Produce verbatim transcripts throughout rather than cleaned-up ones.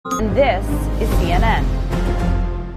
And this is C N N.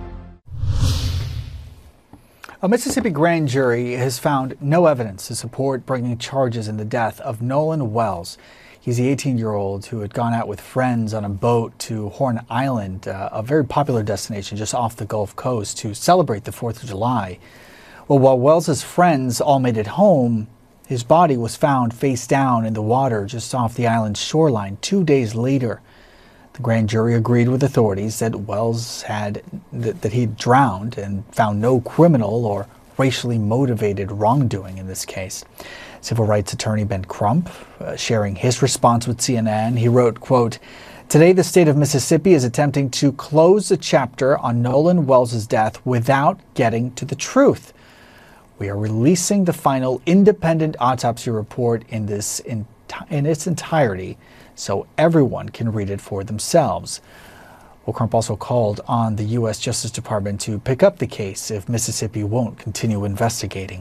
A Mississippi grand jury has found no evidence to support bringing charges in the death of Nolan Wells. He's the eighteen-year-old who had gone out with friends on a boat to Horn Island, uh, a very popular destination just off the Gulf Coast, to celebrate the fourth of July. Well, while Wells's friends all made it home, his body was found face down in the water just off the island's shoreline two days later. The grand jury agreed with authorities that Wells had that, that he drowned and found no criminal or racially motivated wrongdoing in this case. Civil rights attorney Ben Crump, uh, sharing his response with C N N, he wrote, quote, "Today the state of Mississippi is attempting to close the chapter on Nolan Wells' death without getting to the truth. We are releasing the final independent autopsy report in this in, in its entirety, so everyone can read it for themselves." Well, Crump also called on the U S Justice Department to pick up the case if Mississippi won't continue investigating.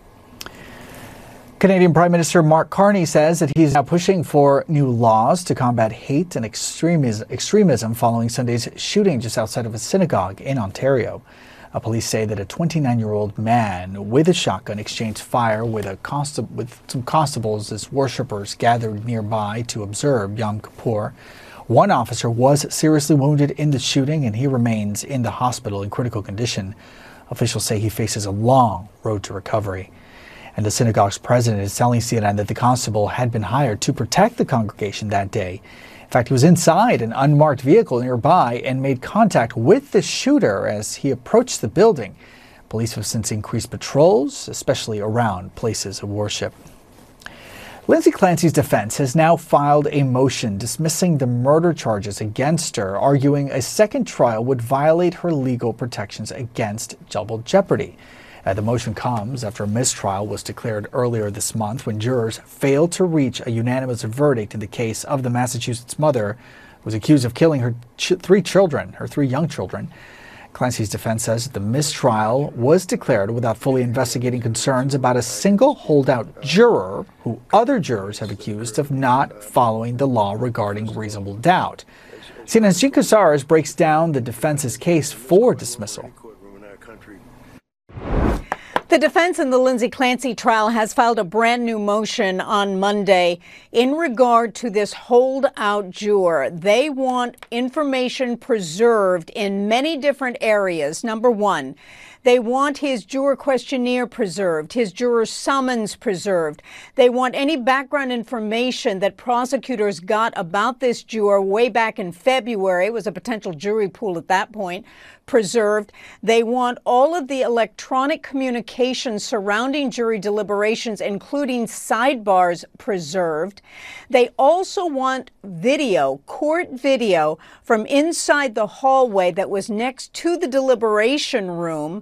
Canadian Prime Minister Mark Carney says that he's now pushing for new laws to combat hate and extremism, extremism following Sunday's shooting just outside of a synagogue in Ontario. Uh, police say that a twenty-nine-year-old man with a shotgun exchanged fire with a consta- with some constables as worshippers gathered nearby to observe Yom Kippur. One officer was seriously wounded in the shooting, and he remains in the hospital in critical condition. Officials say he faces a long road to recovery. And the synagogue's president is telling C N N that the constable had been hired to protect the congregation that day. In fact, he was inside an unmarked vehicle nearby and made contact with the shooter as he approached the building. Police have since increased patrols, especially around places of worship. Lindsay Clancy's defense has now filed a motion dismissing the murder charges against her, arguing a second trial would violate her legal protections against double jeopardy. Uh, the motion comes after a mistrial was declared earlier this month when jurors failed to reach a unanimous verdict in the case of the Massachusetts mother who was accused of killing her ch- three children, her three young children. Clancy's defense says that the mistrial was declared without fully investigating concerns about a single holdout juror who other jurors have accused of not following the law regarding reasonable doubt. C N N's Gene Casares breaks down the defense's case for dismissal. The defense in the Lindsay Clancy trial has filed a brand new motion on Monday in regard to this holdout juror. They want information preserved in many different areas. Number one, they want his juror questionnaire preserved, his juror summons preserved. They want any background information that prosecutors got about this juror way back in February. It was a potential jury pool at that point. Preserved. They want all of the electronic communication surrounding jury deliberations, including sidebars, preserved. They also want video, court video, from inside the hallway that was next to the deliberation room.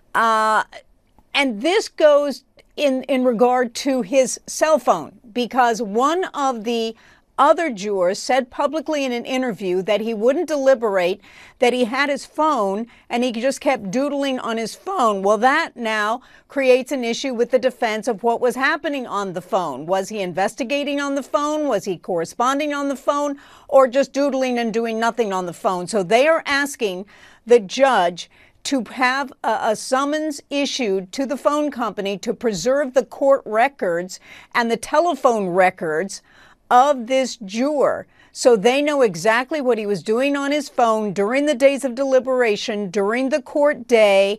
Uh, and this goes in, in regard to his cell phone, because one of the other jurors said publicly in an interview that he wouldn't deliberate, that he had his phone and he just kept doodling on his phone. Well, that now creates an issue with the defense of what was happening on the phone. Was he investigating on the phone? Was he corresponding on the phone? Or just doodling and doing nothing on the phone? So they are asking the judge to have a, a summons issued to the phone company to preserve the court records and the telephone records of this juror, so they know exactly what he was doing on his phone during the days of deliberation, during the court day.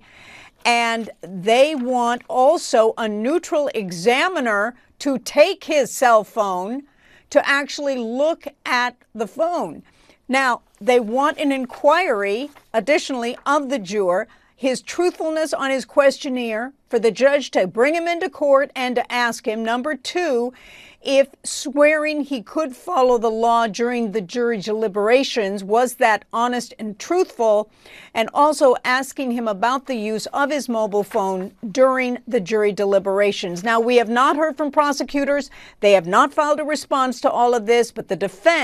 And they want also a neutral examiner to take his cell phone to actually look at the phone. Now, they want an inquiry, additionally, of the juror, his truthfulness on his questionnaire, for the judge to bring him into court and to ask him. Number two, if swearing he could follow the law during the jury deliberations, was that honest and truthful? And also asking him about the use of his mobile phone during the jury deliberations. Now, we have not heard from prosecutors. They have not filed a response to all of this, but the defense